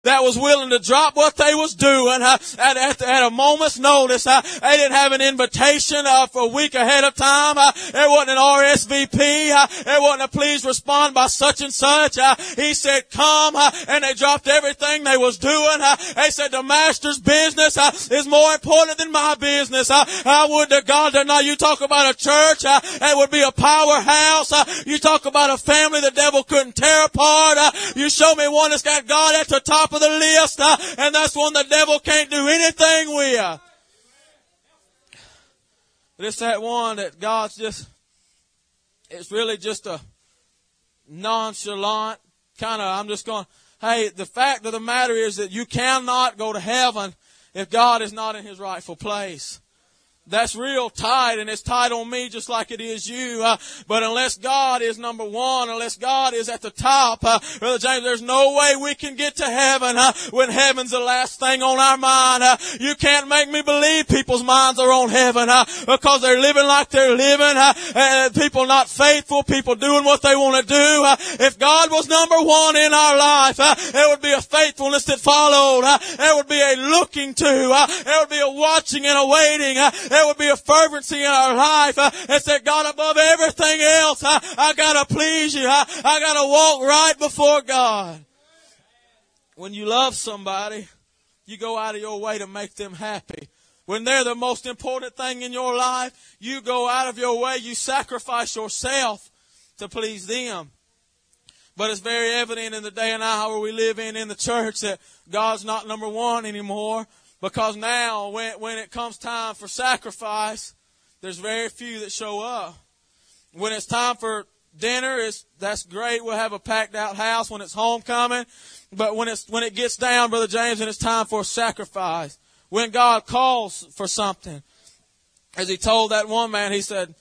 that was willing to drop what they was doing at a moment's notice. They didn't have an invitation for a week ahead of time. There wasn't an RSVP. There wasn't a please respond by such and such. He said, come, and they dropped everything they was doing. They said, the master's business is more important than my business. I would to God that now you talk about a church that would be a powerhouse. You talk about a family the devil couldn't tear apart. You show me one that's got God at the top of the list, and that's one the devil can't do anything with. But it's that one that God's just, it's really just a nonchalant kind of, I'm just going, hey, the fact of the matter is that you cannot go to heaven if God is not in His rightful place. That's real tight, and it's tight on me just like it is you. But unless God is number one, unless God is at the top, Brother James, there's no way we can get to heaven when heaven's the last thing on our mind. You can't make me believe people's minds are on heaven because they're living like they're living. People not faithful, people doing what they want to do. If God was number one in our life, there would be a faithfulness that followed. There would be a looking to. There would be a watching and a waiting. There would be a fervency in our life that said, God, above everything else, I got to please you. I got to walk right before God. When you love somebody, you go out of your way to make them happy. When they're the most important thing in your life, you go out of your way, you sacrifice yourself to please them. But it's very evident in the day and hour we live in the church that God's not number one anymore. Because now, when it comes time for sacrifice, there's very few that show up. When it's time for dinner, that's great. We'll have a packed out house when it's homecoming. But when it gets down, Brother James, and it's time for a sacrifice, when God calls for something, as He told that one man, he said,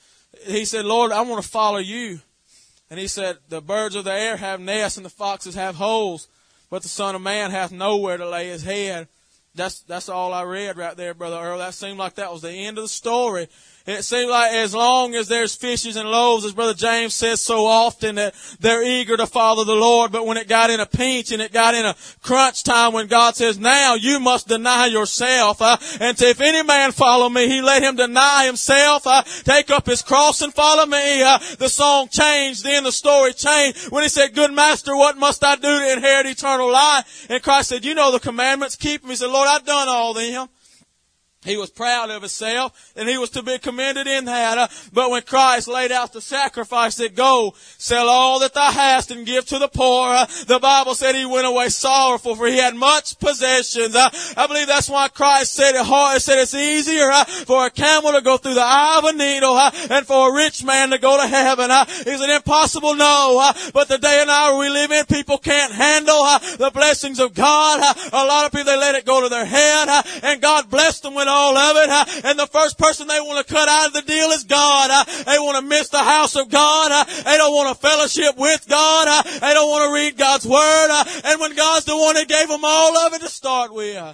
Lord, I want to follow you. And He said, the birds of the air have nests and the foxes have holes, but the Son of Man hath nowhere to lay His head. That's all I read right there, Brother Earl. That seemed like that was the end of the story. It seemed like as long as there's fishes and loaves, as Brother James says so often, that they're eager to follow the Lord. But when it got in a pinch and it got in a crunch time when God says, now you must deny yourself. And if any man follow me, He let him deny himself, take up his cross and follow me. The song changed, then the story changed. When He said, good master, what must I do to inherit eternal life? And Christ said, you know the commandments, keep them. He said, Lord, I've done all them. He was proud of Himself, and he was to be commended in that. But when Christ laid out the sacrifice that go, sell all that thou hast and give to the poor, the Bible said He went away sorrowful, for He had much possessions. I believe that's why Christ said it hard. It said it's easier for a camel to go through the eye of a needle and for a rich man to go to heaven. Is it impossible? No. But the day and hour we live in, people can't handle the blessings of God. A lot of people, they let it go to their head, and God blessed them with all of it. And the first person they want to cut out of the deal is God. They want to miss the house of God. They don't want to fellowship with God. They don't want to read God's Word. And when God's the one that gave them all of it to start with.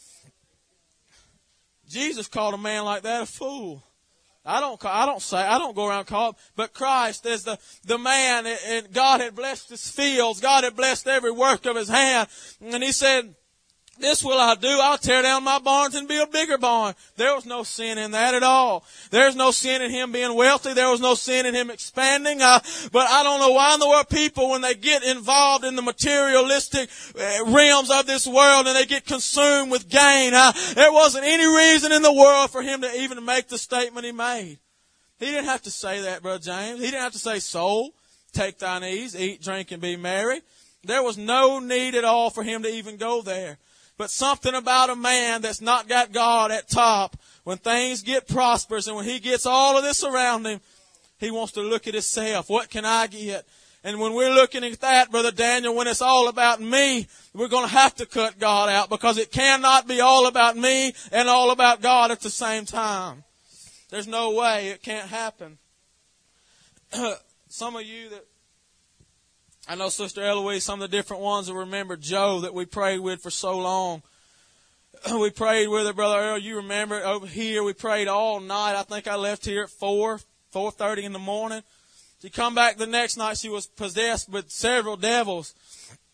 Jesus called a man like that a fool. I don't go around calling, but Christ is the man, and God had blessed His fields. God had blessed every work of His hand. And He said, this will I do. I'll tear down my barns and build bigger barns. There was no sin in that at all. There's no sin in Him being wealthy. There was no sin in Him expanding. But I don't know why in the world people, when they get involved in the materialistic realms of this world and they get consumed with gain, there wasn't any reason in the world for Him to even make the statement He made. He didn't have to say that, Brother James. He didn't have to say, soul, take thine ease, eat, drink, and be merry. There was no need at all for Him to even go there. But something about a man that's not got God at top, when things get prosperous and when he gets all of this around him, he wants to look at himself. What can I get? And when we're looking at that, Brother Daniel, when it's all about me, we're going to have to cut God out, because it cannot be all about me and all about God at the same time. There's no way. It can't happen. Some of you that, I know Sister Eloise, some of the different ones that remember Joe that we prayed with for so long. We prayed with her, Brother Earl. You remember it over here. We prayed all night. I think I left here at 4:30 in the morning. She come back the next night. She was possessed with several devils.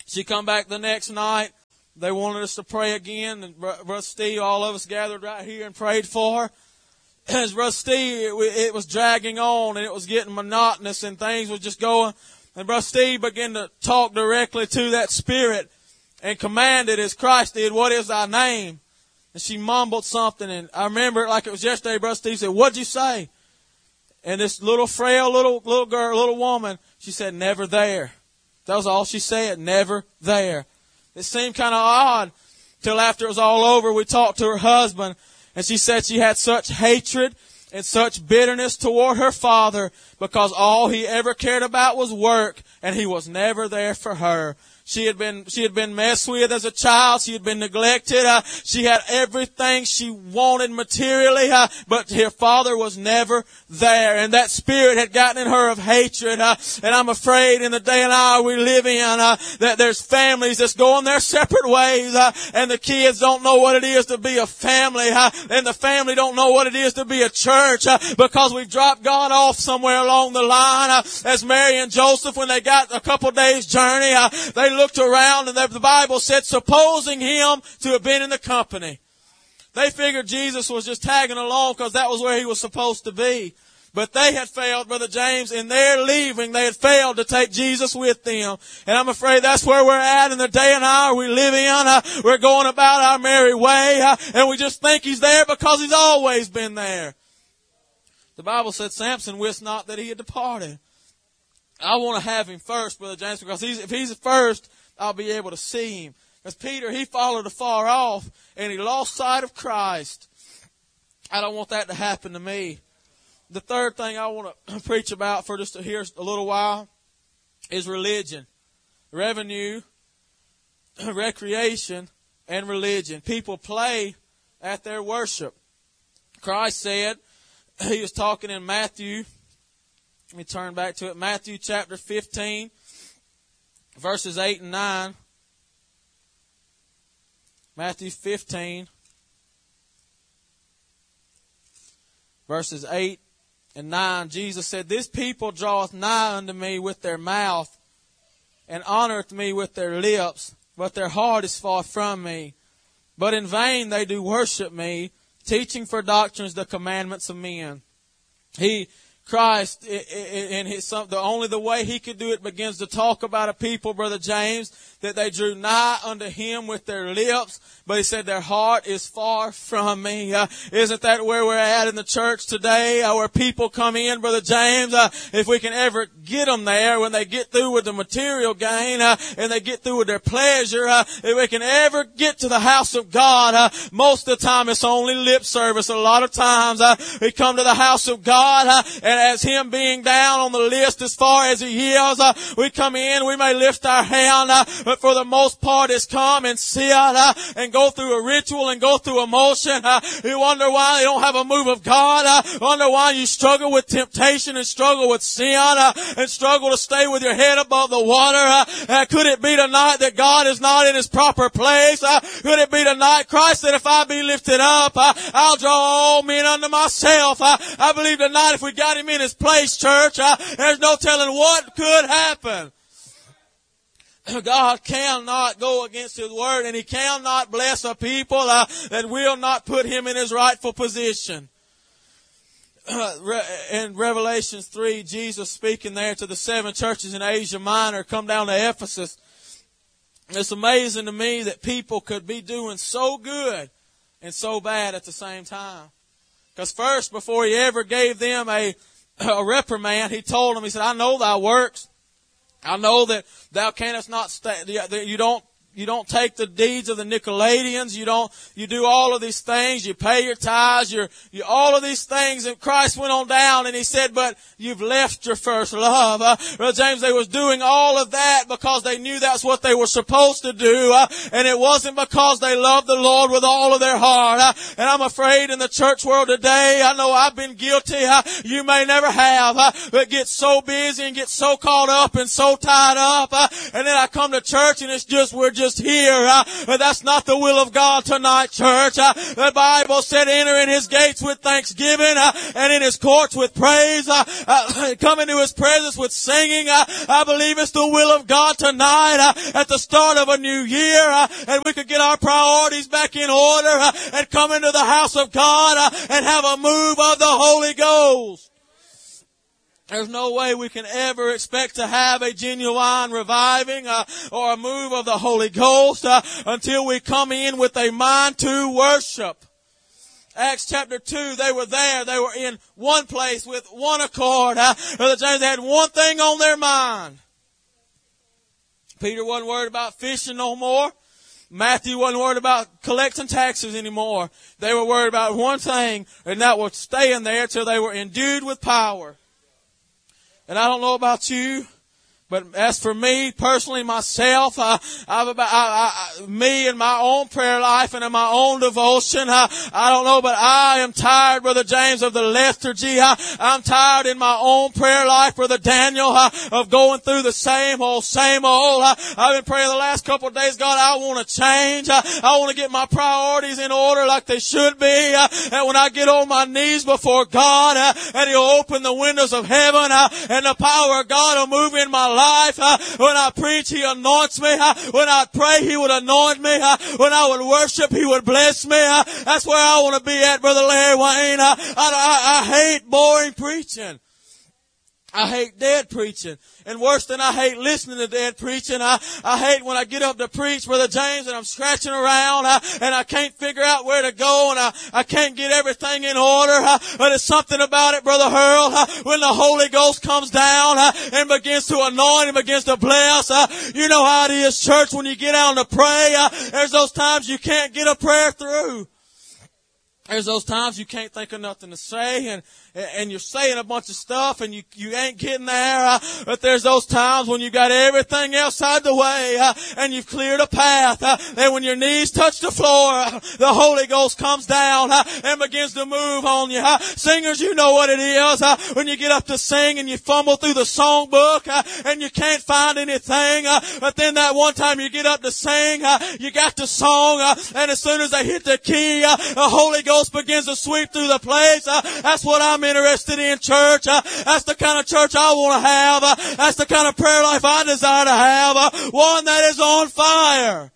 She come back the next night. They wanted us to pray again, and Brother Steve, all of us gathered right here and prayed for her. As Brother Steve, it was dragging on, and it was getting monotonous, and things were just going. And Brother Steve began to talk directly to that spirit and commanded, as Christ did, "What is thy name?" And she mumbled something, and I remember it like it was yesterday. Brother Steve said, "What'd you say?" And this little frail little girl, little woman, she said, "Never there." That was all she said, "Never there." It seemed kind of odd till after it was all over. We talked to her husband, and she said she had such hatred and such bitterness toward her father because all he ever cared about was work, and he was never there for her. She had been messed with as a child. She had been neglected. She had everything she wanted materially, but her father was never there. And that spirit had gotten in her of hatred. And I'm afraid in the day and hour we live in, that there's families that's going their separate ways, and the kids don't know what it is to be a family, and the family don't know what it is to be a church, because we've dropped God off somewhere along the line. As Mary and Joseph, when they got a couple days journey, they looked around, and the Bible said, supposing him to have been in the company. They figured Jesus was just tagging along because that was where he was supposed to be. But they had failed, Brother James, in their leaving. They had failed to take Jesus with them. And I'm afraid that's where we're at in the day and hour we live in. We're going about our merry way, and we just think he's there because he's always been there. The Bible said Samson wist not that he had departed. I want to have him first, Brother James, because if he's first, I'll be able to see him. Because Peter, he followed afar off, and he lost sight of Christ. I don't want that to happen to me. The third thing I want to preach about for just here a little while is religion. Revenue, recreation, and religion. People play at their worship. Christ said, he was talking in Matthew. Let me turn back to it. Matthew chapter 15, verses 8 and 9. Matthew 15, verses 8 and 9. Jesus said, "This people draweth nigh unto me with their mouth, and honoreth me with their lips, but their heart is far from me. But in vain they do worship me, teaching for doctrines the commandments of men." Christ, the way he could do it begins to talk about a people, Brother James, that they drew nigh unto him with their lips, but he said their heart is far from me. Isn't that where we're at in the church today, where people come in, Brother James, if we can ever get them there, when they get through with the material gain, and they get through with their pleasure, if we can ever get to the house of God, most of the time it's only lip service. A lot of times, we come to the house of God, and as him being down on the list as far as he is, we come in, we may lift our hand, but for the most part it's come and sit, and go through a ritual and go through a motion. You wonder why they don't have a move of God. Wonder why you struggle with temptation and struggle with sin, and struggle to stay with your head above the water. Could it be tonight that God is not in his proper place? Could it be tonight Christ said, if I be lifted up, I'll draw all men unto myself. I believe tonight if we got him in his place, church, there's no telling what could happen. God cannot go against his word, and he cannot bless a people that will not put him in his rightful position. In Revelation 3, Jesus speaking there to the 7 churches in Asia Minor, come down to Ephesus. It's amazing to me that people could be doing so good and so bad at the same time. Because first, before he ever gave them a reprimand, he told them, he said, I know thy works. I know that thou canst not you don't take the deeds of the Nicolaitans. You do all of these things. You pay your tithes. You all of these things. And Christ went on down and he said, but you've left your first love. Brother James, they was doing all of that because they knew that's what they were supposed to do. And it wasn't because they loved the Lord with all of their heart. And I'm afraid in the church world today, I know I've been guilty. You may never have, but get so busy and get so caught up and so tied up. And then I come to church and we're just just hear. But that's not the will of God tonight, church. The Bible said, enter in His gates with thanksgiving and in His courts with praise. Come into His presence with singing. I believe it's the will of God tonight at the start of a new year, and we could get our priorities back in order and come into the house of God and have a move of the Holy Ghost. There's no way we can ever expect to have a genuine reviving or a move of the Holy Ghost until we come in with a mind to worship. Acts chapter 2, they were there. They were in one place with one accord. Brother James, they had one thing on their mind. Peter wasn't worried about fishing no more. Matthew wasn't worried about collecting taxes anymore. They were worried about one thing, and that was staying there till they were endued with power. And I don't know about you, but as for me personally, myself, me and my own prayer life and in my own devotion, I don't know, but I am tired, Brother James, of the lethargy. I'm tired in my own prayer life, Brother Daniel, of going through the same old. I've been praying the last couple of days, God, I want to change. I want to get my priorities in order like they should be. And when I get on my knees before God, and He'll open the windows of heaven, and the power of God will move in my life. When I preach, He anoints me. When I pray, He would anoint me. When I would worship, He would bless me. That's where I want to be at, Brother Larry Wayne. I hate boring preaching. I hate dead preaching. And worse than I hate listening to dead preaching, I hate when I get up to preach, Brother James, and I'm scratching around, and I can't figure out where to go, and I can't get everything in order. But it's something about it, Brother Hurl, when the Holy Ghost comes down and begins to anoint and begins to bless. You know how it is, church, when you get out to pray, there's those times you can't get a prayer through. There's those times you can't think of nothing to say, and you're saying a bunch of stuff, and you ain't getting there. But there's those times when you got everything else out of the way, and you've cleared a path. And when your knees touch the floor, the Holy Ghost comes down and begins to move on you. Singers, you know what it is. When you get up to sing and you fumble through the songbook, and you can't find anything. But then that one time you get up to sing, you got the song, and as soon as they hit the key, the Holy Ghost begins to sweep through the place. That's what I'm interested in, church. That's the kind of church I want to have. That's the kind of prayer life I desire to have. One that is on fire.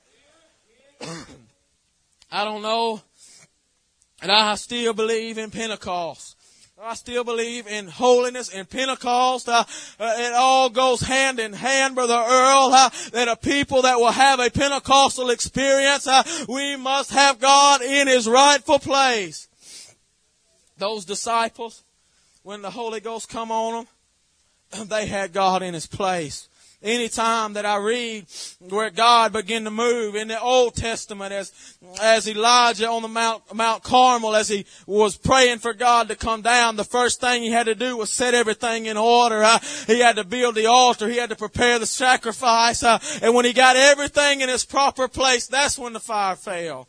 I don't know. And I still believe in Pentecost. I still believe in holiness and Pentecost. It all goes hand in hand, Brother Earl, that a people that will have a Pentecostal experience, we must have God in His rightful place. Those disciples, when the Holy Ghost come on them, they had God in His place. Any time that I read where God began to move in the Old Testament, as Elijah on the Mount Carmel, as he was praying for God to come down, the first thing he had to do was set everything in order. He had to build the altar. He had to prepare the sacrifice. And when he got everything in its proper place, that's when the fire fell.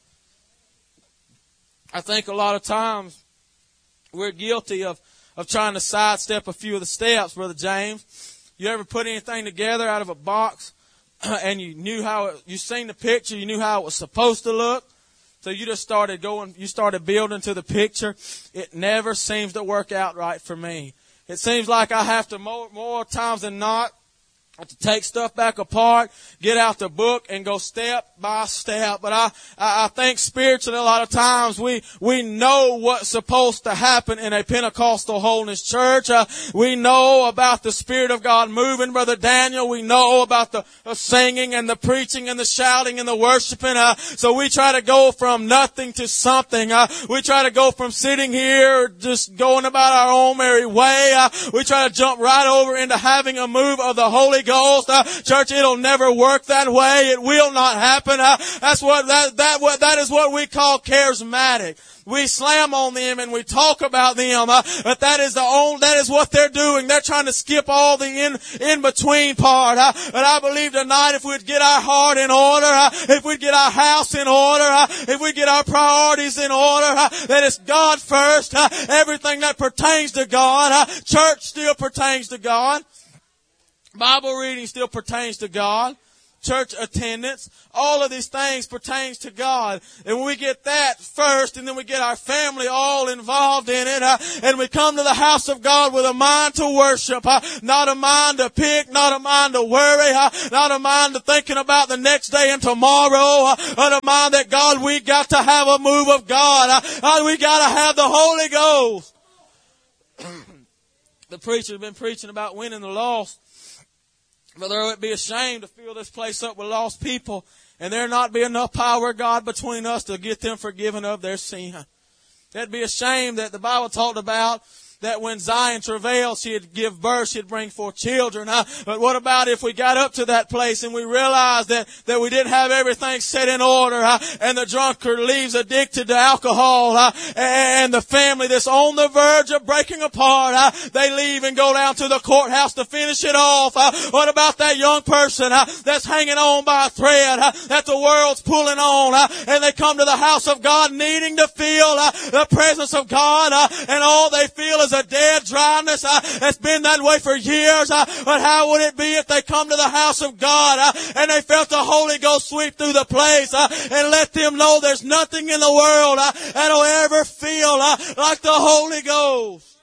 I think a lot of times we're guilty of trying to sidestep a few of the steps, Brother James. You ever put anything together out of a box and you knew you seen the picture, you knew how it was supposed to look? So you just started building to the picture. It never seems to work out right for me. It seems like I have to more times than not to take stuff back apart, get out the book, and go step by step. But I think spiritually a lot of times we know what's supposed to happen in a Pentecostal holiness church. We know about the Spirit of God moving, Brother Daniel. We know about the singing and the preaching and the shouting and the worshiping. So we try to go from nothing to something. We try to go from sitting here just going about our own merry way. We try to jump right over into having a move of the Holy Ghost. Church, it'll never work that way. It will not happen. That is what we call charismatic. We slam on them and we talk about them, but that is what they're doing. They're trying to skip all the in between part. But I believe tonight, if we'd get our heart in order, if we'd get our house in order, if we get our priorities in order, that it's God first. Everything that pertains to God, church still pertains to God. Bible reading still pertains to God. church attendance. All of these things pertains to God. And when we get that first, and then we get our family all involved in it, and we come to the house of God with a mind to worship, not a mind to pick, not a mind to worry, not a mind to thinking about the next day and tomorrow, but a mind that God, we got to have a move of God. We got to have the Holy Ghost. The preacher's been preaching about winning the lost. Brother, it would be a shame to fill this place up with lost people and there not be enough power of God between us to get them forgiven of their sin. That'd be a shame that the Bible talked about that when Zion travailed, she'd give birth, she'd bring forth children. But what about if we got up to that place and we realized that we didn't have everything set in order, and the drunkard leaves addicted to alcohol, and the family that's on the verge of breaking apart, they leave and go down to the courthouse to finish it off. What about that young person that's hanging on by a thread, that the world's pulling on, and they come to the house of God needing to feel the presence of God, and all they feel is a dead dryness that's been that way for years. But how would it be if they come to the house of God and they felt the Holy Ghost sweep through the place and let them know there's nothing in the world that'll ever feel like the Holy Ghost?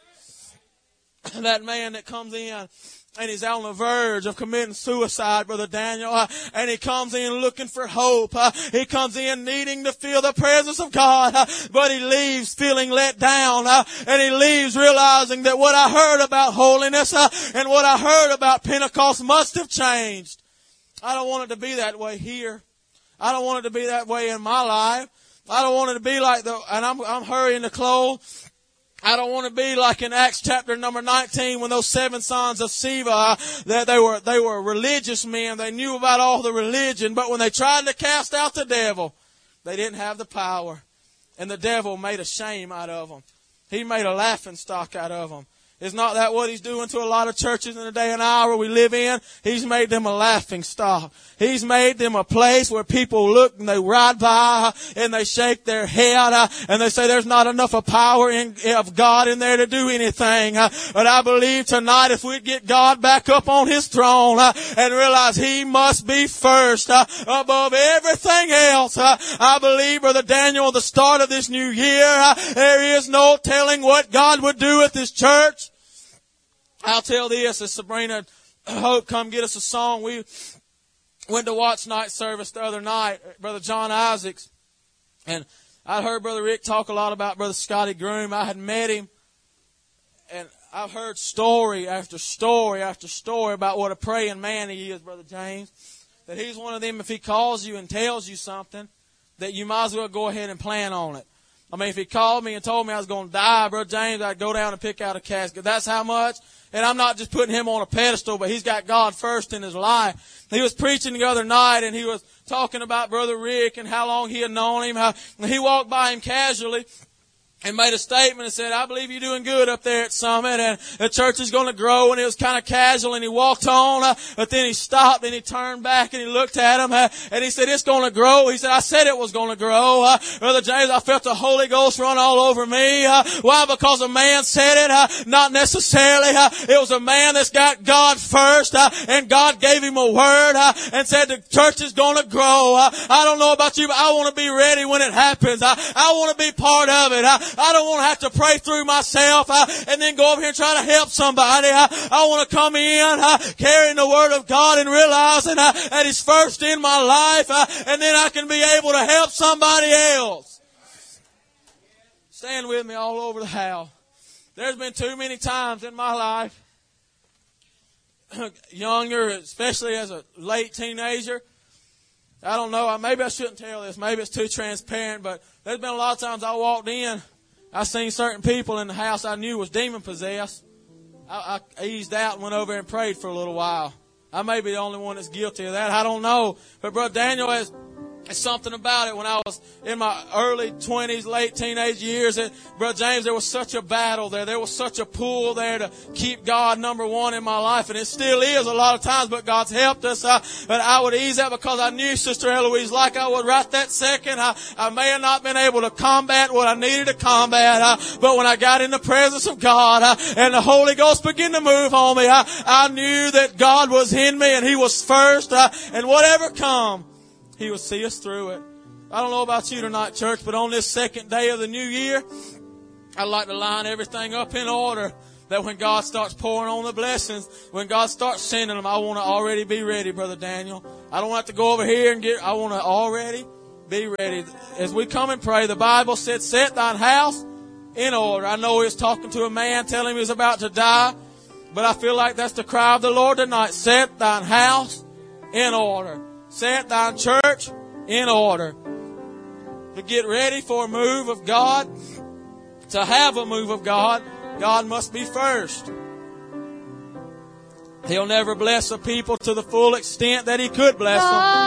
That man that comes in and he's on the verge of committing suicide, Brother Daniel, and he comes in looking for hope. He comes in needing to feel the presence of God, but he leaves feeling let down, and he leaves realizing that what I heard about holiness and what I heard about Pentecost must have changed. I don't want it to be that way here. I don't want it to be that way in my life. I don't want it to be like and I'm hurrying to close. I don't want to be like in Acts chapter number 19 when those 7 sons of Sceva, that they were religious men. They knew about all the religion, but when they tried to cast out the devil, they didn't have the power. And the devil made a shame out of them. He made a laughing stock out of them. Is not that what he's doing to a lot of churches in the day and hour we live in? He's made them a laughing stock. He's made them a place where people look and they ride by and they shake their head and they say there's not enough of power of God in there to do anything. But I believe tonight if we'd get God back up on His throne and realize He must be first above everything else, I believe, Brother Daniel, the start of this new year, there is no telling what God would do with this church. I'll tell this, as Sabrina Hope come get us a song. We went to watch night service the other night, Brother John Isaacs, and I heard Brother Rick talk a lot about Brother Scotty Groom. I had met him, and I've heard story after story after story about what a praying man he is, Brother James. That he's one of them, if he calls you and tells you something, that you might as well go ahead and plan on it. I mean, if he called me and told me I was going to die, Brother James, I'd go down and pick out a casket. That's how much. And I'm not just putting him on a pedestal, but he's got God first in his life. He was preaching the other night, and he was talking about Brother Rick and how long he had known him. How he walked by him casually and made a statement and said, I believe you're doing good up there at Summit, and the church is going to grow. And it was kind of casual, and he walked on, but then he stopped and he turned back and he looked at him, and he said, it's going to grow. He said, I said it was going to grow. Brother James, I felt the Holy Ghost run all over me. Why? Because a man said it, not necessarily. It was a man that's got God first, and God gave him a word, and said the church is going to grow. I don't know about you, but I want to be ready when it happens. I want to be part of it. I don't want to have to pray through myself and then go over here and try to help somebody. I want to come in carrying the Word of God and realizing that He's first in my life, and then I can be able to help somebody else. Stand with me all over the house. There's been too many times in my life, younger, especially as a late teenager, I don't know, maybe I shouldn't tell this, maybe it's too transparent, but there's been a lot of times I walked in, I seen certain people in the house I knew was demon possessed. I eased out and went over and prayed for a little while. I may be the only one that's guilty of that. I don't know. But Brother Daniel, It's something about it. When I was in my early 20s, late teenage years, Brother James, there was such a battle there. There was such a pull there to keep God number one in my life. And it still is a lot of times, but God's helped us. But I would ease that because I knew Sister Eloise like I would right that second. I may have not been able to combat what I needed to combat. But when I got in the presence of God and the Holy Ghost began to move on me, I knew that God was in me and He was first. And whatever come, He will see us through it. I don't know about you tonight, church, but on this second day of the new year, I'd like to line everything up in order that when God starts pouring on the blessings, when God starts sending them, I want to already be ready, Brother Daniel. I don't have to go over here and I want to already be ready. As we come and pray, the Bible said, set thine house in order. I know He was talking to a man telling him he was about to die, but I feel like that's the cry of the Lord tonight. Set thine house in order. Set thine church in order. To get ready for a move of God, to have a move of God, God must be first. He'll never bless a people to the full extent that He could bless them.